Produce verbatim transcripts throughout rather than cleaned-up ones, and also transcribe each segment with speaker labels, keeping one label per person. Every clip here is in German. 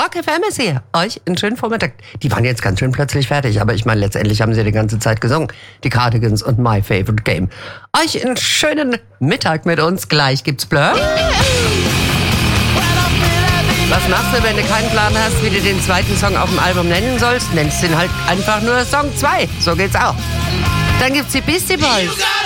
Speaker 1: Rock F M ist hier. Euch einen schönen Vormittag. Die waren jetzt ganz schön plötzlich fertig, aber ich meine, letztendlich haben sie die ganze Zeit gesungen. Die Cardigans und My Favorite Game. Euch einen schönen Mittag mit uns. Gleich gibt's Blur. Was machst du, wenn du keinen Plan hast, wie du den zweiten Song auf dem Album nennen sollst? Nennst ihn halt einfach nur Song zwei. So geht's auch. Dann gibt's die Beastie Boys.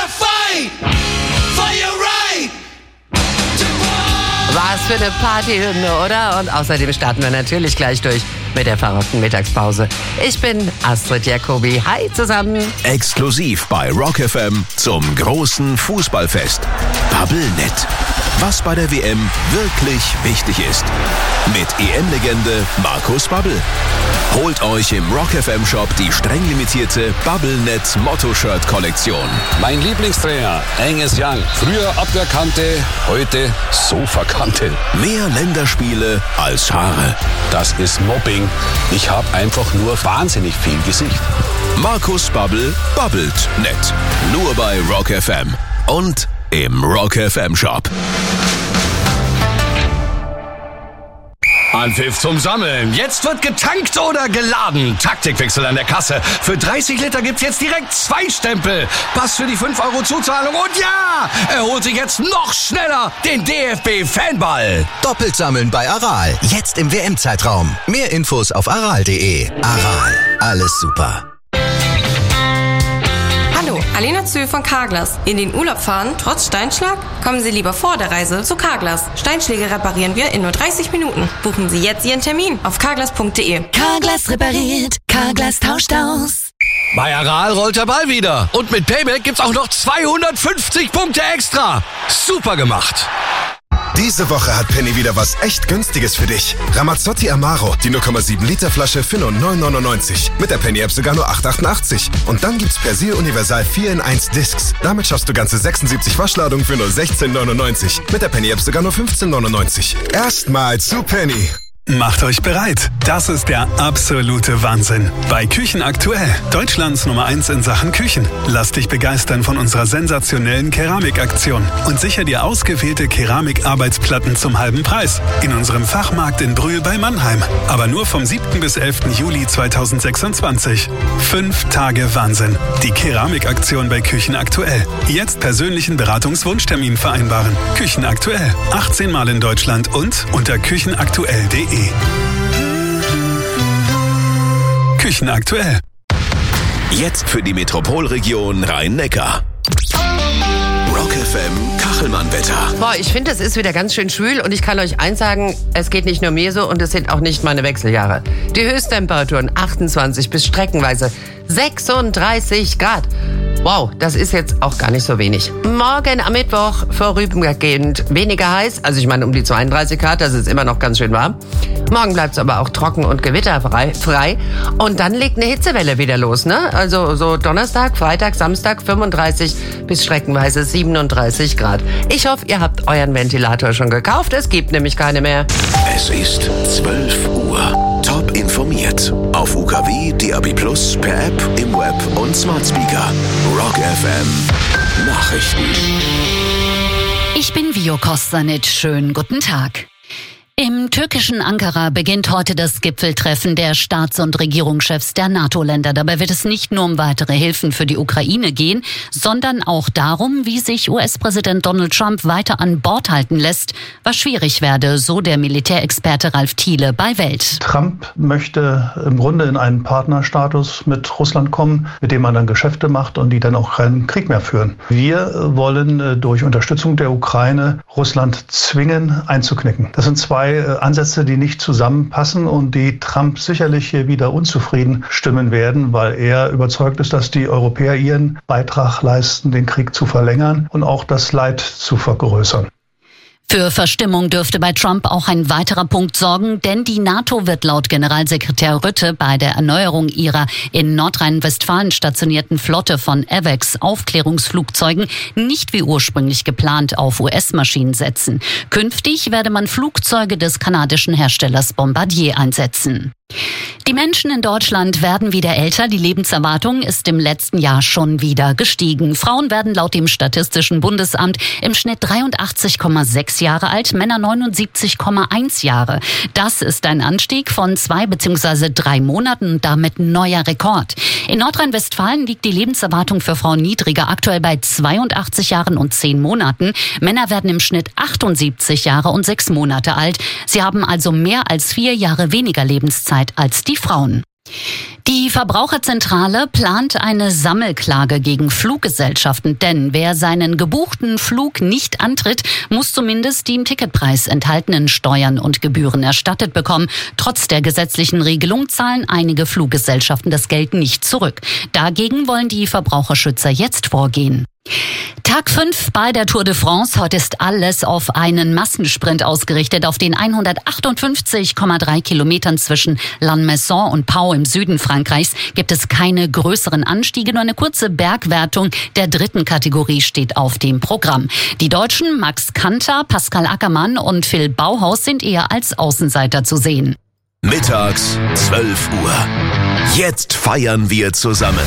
Speaker 1: Was für eine Partyhymne, oder? Und außerdem starten wir natürlich gleich durch mit der verrückten Mittagspause. Ich bin Astrid Jacobi. Hi zusammen.
Speaker 2: Exklusiv bei Rock F M zum großen Fußballfest. Bubblenet. Was bei der W M wirklich wichtig ist. Mit E M-Legende Markus Babbel. Holt euch im Rock F M Shop die streng limitierte Bubblenet Motto-Shirt-Kollektion.
Speaker 3: Mein Lieblingstrainer, Angus Young. Früher Abwehrkante, heute Sofakante.
Speaker 2: Mehr Länderspiele als Haare.
Speaker 3: Das ist Mobbing. Ich habe einfach nur wahnsinnig viel Gesicht.
Speaker 2: Markus Babbel babbelt nett. Nur bei Rock F M. Und im Rock F M Shop.
Speaker 4: Anpfiff zum Sammeln. Jetzt wird getankt oder geladen. Taktikwechsel an der Kasse. Für dreißig Liter gibt's jetzt direkt zwei Stempel. Pass für die fünf Euro Zuzahlung. Und ja, er holt sich jetzt noch schneller den D F B-Fanball.
Speaker 5: Doppelt sammeln bei Aral. Jetzt im W M-Zeitraum. Mehr Infos auf aral punkt de. Aral. Alles super.
Speaker 6: Hallo, Alena Zö von Carglass. In den Urlaub fahren, trotz Steinschlag? Kommen Sie lieber vor der Reise zu Carglass. Steinschläge reparieren wir in nur dreißig Minuten. Buchen Sie jetzt Ihren Termin auf carglass punkt de.
Speaker 7: Carglass repariert, Carglass tauscht aus.
Speaker 4: Bei Aral rollt der Ball wieder. Und mit Payback gibt's auch noch zweihundertfünfzig Punkte extra. Super gemacht.
Speaker 8: Diese Woche hat Penny wieder was echt Günstiges für dich. Ramazzotti Amaro, die null Komma sieben Liter Flasche für nur neun neunundneunzig. Mit der Penny-App sogar nur acht achtundachtzig. Und dann gibt's Persil Universal vier in eins Discs. Damit schaffst du ganze sechsundsiebzig Waschladungen für nur sechzehn neunundneunzig. Mit der Penny-App sogar nur fünfzehn neunundneunzig. Erstmal zu Penny.
Speaker 9: Macht euch bereit. Das ist der absolute Wahnsinn. Bei Küchen aktuell. Deutschlands Nummer eins in Sachen Küchen. Lass dich begeistern von unserer sensationellen Keramikaktion und sicher dir ausgewählte Keramikarbeitsplatten zum halben Preis. In unserem Fachmarkt in Brühl bei Mannheim. Aber nur vom siebten bis elften Juli zweitausendsechsundzwanzig. Fünf Tage Wahnsinn. Die Keramikaktion bei Küchen aktuell. Jetzt persönlichen Beratungswunschtermin vereinbaren. Küchen aktuell. achtzehn Mal in Deutschland und unter küchenaktuell punkt de. Küchen aktuell.
Speaker 2: Jetzt für die Metropolregion Rhein-Neckar. Rock F M Kachelmann-Wetter.
Speaker 1: Boah, ich finde, es ist wieder ganz schön schwül und ich kann euch eins sagen, es geht nicht nur mir so und es sind auch nicht meine Wechseljahre. Die Höchsttemperaturen achtundzwanzig bis streckenweise sechsunddreißig Grad. Wow, das ist jetzt auch gar nicht so wenig. Morgen am Mittwoch vorübergehend weniger heiß. Also ich meine um die zweiunddreißig Grad, das ist immer noch ganz schön warm. Morgen bleibt es aber auch trocken und gewitterfrei. Frei. Und dann legt eine Hitzewelle wieder los, ne? Also so Donnerstag, Freitag, Samstag fünfunddreißig bis streckenweise siebenunddreißig Grad. Ich hoffe, ihr habt euren Ventilator schon gekauft. Es gibt nämlich keine mehr.
Speaker 2: Es ist zwölf Uhr. Top informiert. Auf U K W, D A B plus, per App, im Web und Smart Speaker. Rock F M Nachrichten.
Speaker 7: Ich bin Vio Kostanic. Schönen guten Tag. Im türkischen Ankara beginnt heute das Gipfeltreffen der Staats- und Regierungschefs der NATO-Länder. Dabei wird es nicht nur um weitere Hilfen für die Ukraine gehen, sondern auch darum, wie sich U S-Präsident Donald Trump weiter an Bord halten lässt, was schwierig werde, so der Militärexperte Ralf Thiele bei Welt.
Speaker 10: Trump möchte im Grunde in einen Partnerstatus mit Russland kommen, mit dem man dann Geschäfte macht und die dann auch keinen Krieg mehr führen. Wir wollen durch Unterstützung der Ukraine Russland zwingen, einzuknicken. Das sind zwei Ansätze, die nicht zusammenpassen und die Trump sicherlich hier wieder unzufrieden stimmen werden, weil er überzeugt ist, dass die Europäer ihren Beitrag leisten, den Krieg zu verlängern und auch das Leid zu vergrößern.
Speaker 7: Für Verstimmung dürfte bei Trump auch ein weiterer Punkt sorgen, denn die NATO wird laut Generalsekretär Rutte bei der Erneuerung ihrer in Nordrhein-Westfalen stationierten Flotte von AWACS Aufklärungsflugzeugen nicht wie ursprünglich geplant auf U S-Maschinen setzen. Künftig werde man Flugzeuge des kanadischen Herstellers Bombardier einsetzen. Die Menschen in Deutschland werden wieder älter. Die Lebenserwartung ist im letzten Jahr schon wieder gestiegen. Frauen werden laut dem Statistischen Bundesamt im Schnitt dreiundachtzig Komma sechs Jahre alt, Männer neunundsiebzig Komma eins Jahre. Das ist ein Anstieg von zwei bzw. drei Monaten und damit neuer Rekord. In Nordrhein-Westfalen liegt die Lebenserwartung für Frauen niedriger, aktuell bei zweiundachtzig Jahren und zehn Monaten. Männer werden im Schnitt achtundsiebzig Jahre und sechs Monate alt. Sie haben also mehr als vier Jahre weniger Lebenszeit als die Frauen. Die Verbraucherzentrale plant eine Sammelklage gegen Fluggesellschaften, denn wer seinen gebuchten Flug nicht antritt, muss zumindest die im Ticketpreis enthaltenen Steuern und Gebühren erstattet bekommen. Trotz der gesetzlichen Regelung zahlen einige Fluggesellschaften das Geld nicht zurück. Dagegen wollen die Verbraucherschützer jetzt vorgehen. Tag fünf bei der Tour de France. Heute ist alles auf einen Massensprint ausgerichtet. Auf den hundertachtundfünfzig Komma drei Kilometern zwischen Lannemezan und Pau im Süden Frankreichs gibt es keine größeren Anstiege. Nur eine kurze Bergwertung der dritten Kategorie steht auf dem Programm. Die Deutschen Max Kanter, Pascal Ackermann und Phil Bauhaus sind eher als Außenseiter zu sehen.
Speaker 2: Mittags zwölf Uhr. Jetzt feiern wir zusammen.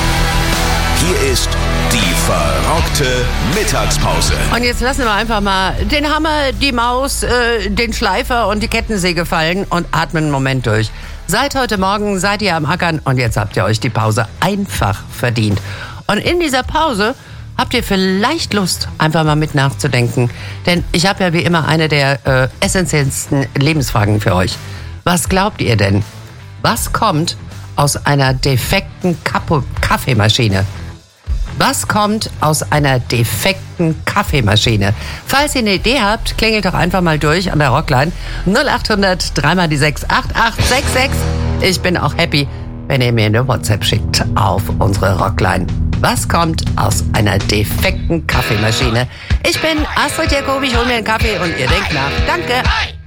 Speaker 2: Hier ist die verrockte Mittagspause.
Speaker 1: Und jetzt lassen wir einfach mal den Hammer, die Maus, äh, den Schleifer und die Kettensäge fallen und atmen einen Moment durch. Seit heute Morgen seid ihr am Ackern und jetzt habt ihr euch die Pause einfach verdient. Und in dieser Pause habt ihr vielleicht Lust, einfach mal mit nachzudenken. Denn ich habe ja wie immer eine der äh, essentiellsten Lebensfragen für euch. Was glaubt ihr denn? Was kommt aus einer defekten Kapo- Kaffeemaschine? Was kommt aus einer defekten Kaffeemaschine? Falls ihr eine Idee habt, klingelt doch einfach mal durch an der Rockline null achthundert drei mal die sechs acht acht sechs sechs. Ich bin auch happy, wenn ihr mir eine WhatsApp schickt auf unsere Rockline. Was kommt aus einer defekten Kaffeemaschine? Ich bin Astrid Jacobi, ich hole mir einen Kaffee und ihr denkt nach. Danke.